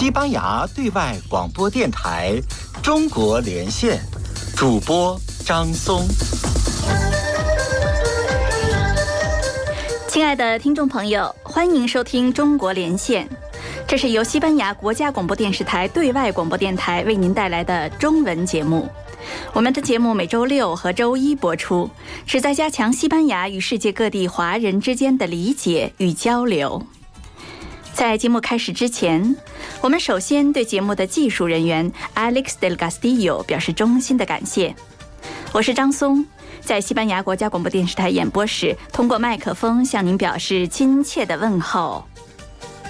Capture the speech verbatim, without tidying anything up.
西班牙对外广播电台中国连线，主播张松。 亲爱的听众朋友，欢迎收听中国连线，这是由西班牙国家广播电视台对外广播电台为您带来的中文节目。我们的节目每周六和周一播出，旨在加强西班牙与世界各地华人之间的理解与交流。在节目开始之前，我们首先对节目的技术人员 Alex del Castillo 表示衷心的感谢。我是张松，在西班牙国家广播电视台演播室通过麦克风向您表示亲切的问候。